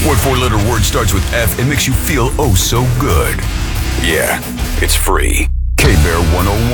What four-letter word starts with F and makes you feel oh so good? Yeah, it's free. K-Bear 101.